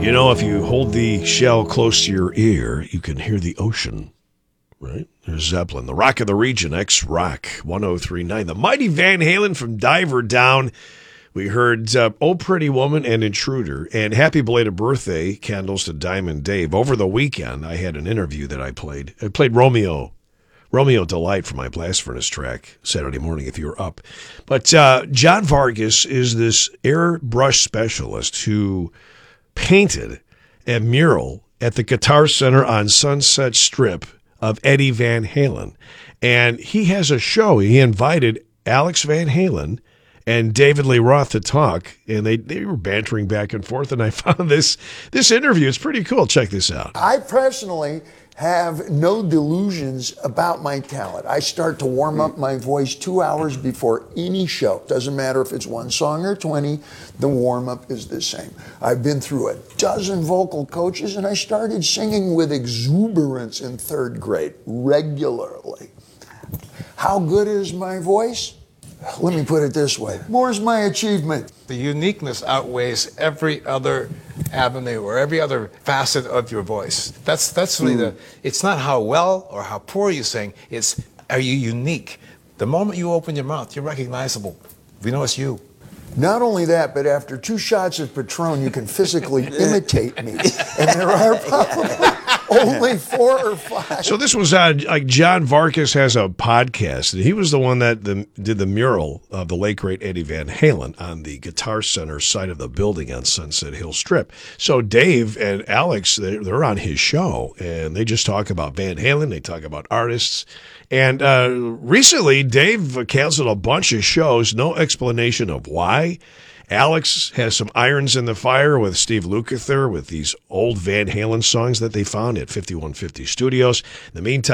You know, if you hold the shell close to your ear, you can hear the ocean, right? There's Zeppelin, the rock of the region, X-Rock, 1039. The mighty Van Halen from Diver Down. We heard Oh Pretty Woman and Intruder, and happy belated birthday candles to Diamond Dave. Over the weekend, I had an interview that I played. I played Romeo Delight for my Blast Furnace track Saturday morning if you were up. But John Vargas is this airbrush specialist who painted a mural at the Guitar Center on Sunset Strip of Eddie Van Halen. And he has a show. He invited Alex Van Halen and David Lee Roth to talk, and they were bantering back and forth, and I found this interview. It's pretty cool. Check this out. I personally have no delusions about my talent. I start to warm up my voice 2 hours before any show. Doesn't matter if it's one song or 20, the warm-up is the same. I've been through a dozen vocal coaches, and I started singing with exuberance in 3rd grade, regularly. How good is my voice? Let me put it this way. More's my achievement. The uniqueness outweighs every other avenue or every other facet of your voice. That's really it's not how well or how poor you sing, it's are you unique? The moment you open your mouth, you're recognizable. We know it's you. Not only that, but after 2 shots of Patron, you can physically imitate me. And there are probably only 4 or 5. So this was like John Vargas has a podcast. And he was the one that did the mural of the late great Eddie Van Halen on the Guitar Center side of the building on Sunset Hill Strip. So Dave and Alex, they're on his show, and they just talk about Van Halen. They talk about artists. And recently, Dave canceled a bunch of shows, no explanation of why. Alex has some irons in the fire with Steve Lukather with these old Van Halen songs that they found at 5150 Studios. In the meantime,